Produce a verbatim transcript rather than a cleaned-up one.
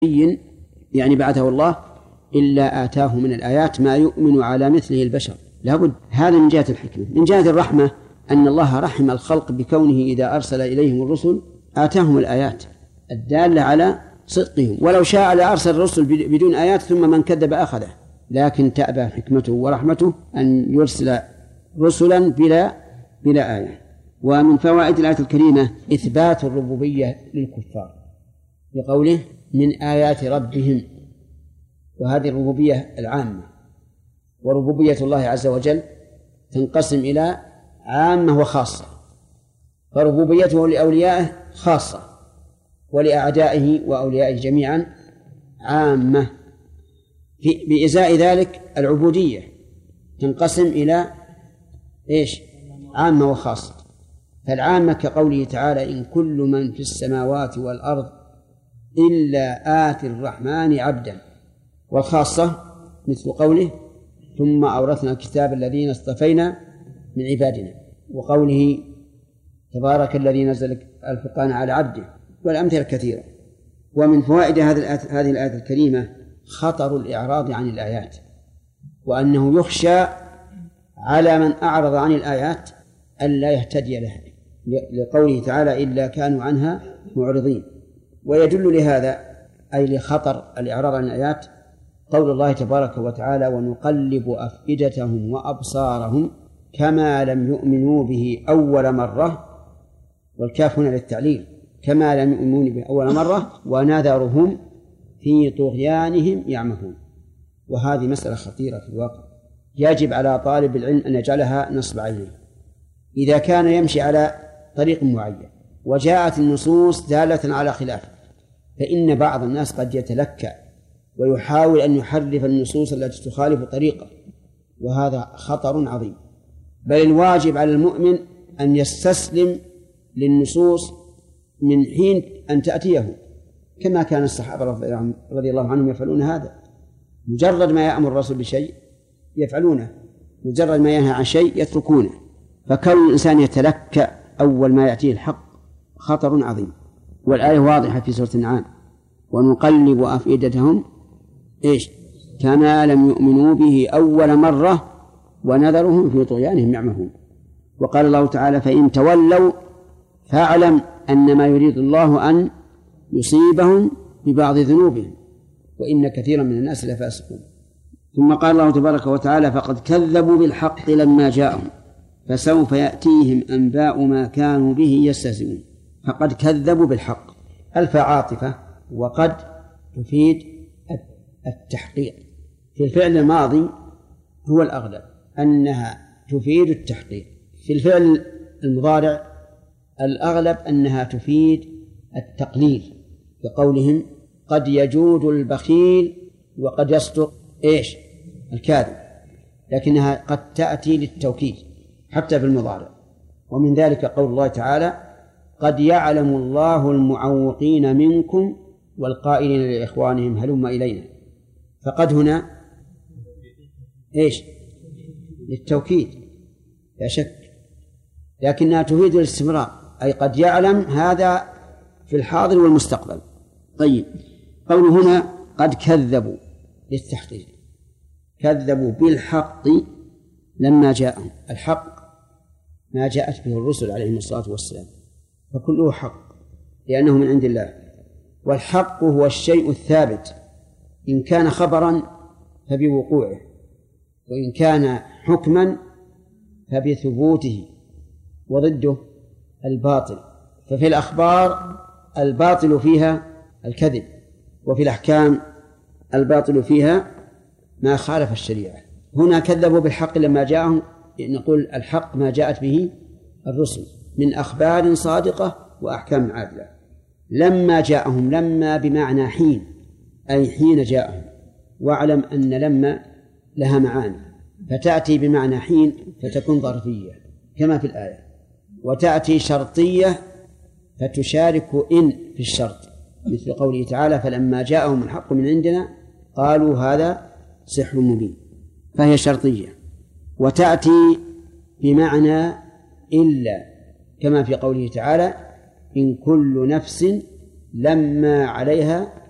يعني بعثه الله إلا آتاه من الآيات ما يؤمن على مثله البشر. لابد هذا من جهة الحكمة. من جهة الرحمة أن الله رحم الخلق بكونه إذا أرسل إليهم الرسل آتاهم الآيات الدالة على صدقهم، ولو شاء لأرسل الرسل بدون آيات ثم من كذب أخذه، لكن تأبى حكمته ورحمته أن يرسل رسلا بلا بلا آية. ومن فوائد الآية الكريمة إثبات الربوبية للكفار بقوله من آيات ربهم، وهذه الربوبية العامة، وربوبية الله عز وجل تنقسم إلى عامة وخاصة، فربوبيته لأوليائه خاصة ولأعدائه وأوليائه جميعا عامة. بإزاء ذلك العبودية تنقسم إلى إيش؟ عامة وخاصة. فالعامة كقوله تعالى إن كل من في السماوات والأرض إلا آتي الرحمن عبدا، والخاصة مثل قوله ثم أورثنا الكتاب الذين اصطفينا من عبادنا، وقوله تبارك الذي نزل الفرقان على عبده، والأمثلة كثيرة. ومن فوائد هذه الآية الكريمة خطر الإعراض عن الآيات، وأنه يخشى على من أعرض عن الآيات ألا يهتدي لها، لقوله تعالى إلا كانوا عنها معرضين. ويدل لهذا أي لخطر الإعراض عن الآيات قول الله تبارك وتعالى ونقلب أفئدتهم وأبصارهم كما لم يؤمنوا به أول مرة، والكاف هنا للتعليل، كما لم يؤمنوا به أول مرة ونذرهم في طغيانهم يعمهون. وهذه مسألة خطيرة في الواقع، يجب على طالب العلم أن يجعلها نصب عينه. إذا كان يمشي على طريق معين وجاءت النصوص دالة على خلافه، فإن بعض الناس قد يتلكأ ويحاول أن يحرف النصوص التي تخالف طريقه، وهذا خطر عظيم. بل الواجب على المؤمن أن يستسلم للنصوص من حين أن تأتيه، كما كان الصحابة رضي الله عنهم يفعلون هذا. مجرد ما يأمر الرسول بشيء يفعلونه، مجرد ما ينهى عن شيء يتركونه. فكون الإنسان يتلكأ أول ما يأتيه الحق خطر عظيم. والآية واضحة في سورة الأنعام ونقلب أفئدتهم إيش كما لم يؤمنوا به أول مرة ونذرهم في طغيانهم يعمهون. وقال الله تعالى فإن تولوا فاعلم أن ما يريد الله أن يصيبهم ببعض ذنوبهم وإن كثيرا من الناس لفاسقون. ثم قال الله تبارك وتعالى فقد كذبوا بالحق لما جاءهم فسوف يأتيهم أنباء ما كانوا به يستهزئون. فقد كذبوا بالحق، ألف عاطفة، وقد تفيد التحقيق. في الفعل الماضي هو الأغلب أنها تفيد التحقيق، في الفعل المضارع الأغلب أنها تفيد التقليل، كقولهم قد يجود البخيل وقد يصدق إيش الكاذب، لكنها قد تأتي للتوكيد حتى في المضارع. ومن ذلك قول الله تعالى قد يعلم الله المعوقين منكم والقائلين لإخوانهم هلم إلينا. فقد هنا إيش للتوكيد لا شك، لكنها تفيد الاستمرار، أي قد يعلم هذا في الحاضر والمستقبل. طيب قوله هنا قد كذبوا للتحقيق، كذبوا بالحق لما جاءهم. الحق ما جاءت به الرسل عليهم الصلاة والسلام، فكله حق لأنه من عند الله. والحق هو الشيء الثابت، إن كان خبرا فبوقوعه، وإن كان حكما فبثبوته، وضده الباطل. ففي الأخبار الباطل فيها الكذب، وفي الأحكام الباطل فيها ما خالف الشريعة. هنا كذبوا بالحق لما جاءهم، نقول الحق ما جاءت به الرسل من أخبار صادقة وأحكام عادلة. لما جاءهم، لما بمعنى حين، أي حين جاءهم. واعلم أن لما لها معاني، فتأتي بمعنى حين فتكون ظرفية كما في الآية، وتأتي شرطية فتشارك إن في الشرط، مثل قوله تعالى فلما جاءهم الحق من عندنا قالوا هذا سحر مبين، فهي شرطية. وتأتي بمعنى إلا كما في قوله تعالى إن كل نفس لما عليها